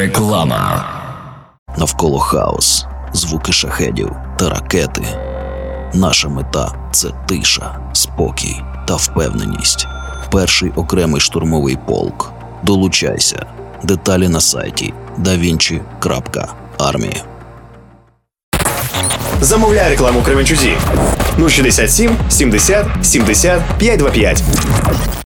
Реклама. Навколо хаос, звуки шахедів та ракети. Наша мета – це тиша, спокій та впевненість. Перший окремий штурмовий полк. Долучайся. Деталі на сайті davinci.army. Замовляй рекламу в Кременчузі. 067 70 70 525.